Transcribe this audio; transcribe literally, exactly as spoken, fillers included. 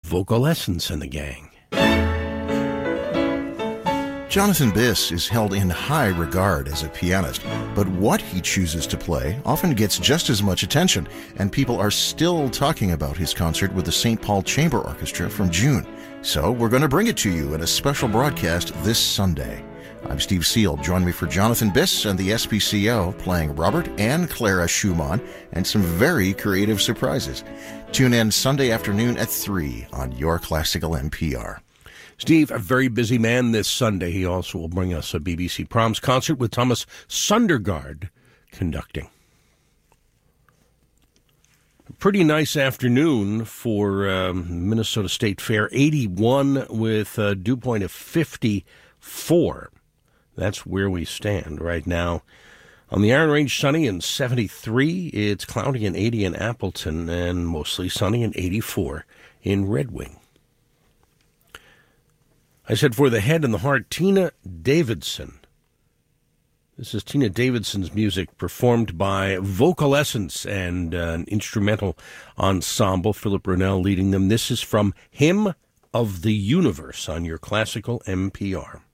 Vocal Essence and the gang. Jonathan Biss is held in high regard as a pianist, but what he chooses to play often gets just as much attention, and people are still talking about his concert with the Saint Paul Chamber Orchestra from June. So we're going to bring it to you in a special broadcast this Sunday. I'm Steve Seal. Join me for Jonathan Biss and the S P C O playing Robert and Clara Schumann and some very creative surprises. Tune in Sunday afternoon at three on Your Classical N P R. Steve, a very busy man this Sunday. He also will bring us a B B C Proms concert with Thomas Sundergaard conducting. A pretty nice afternoon for um, Minnesota State Fair. eighty-one with a dew point of fifty-four. That's where we stand right now. On the Iron Range, sunny and seventy-three. It's cloudy and eighty in Appleton, and mostly sunny and eighty-four in Red Wing. I said for the head and the heart, Tina Davidson. This is Tina Davidson's music performed by Vocal Essence and uh, an instrumental ensemble, Philip Brunel leading them. This is from Hymn of the Universe on your Classical N P R.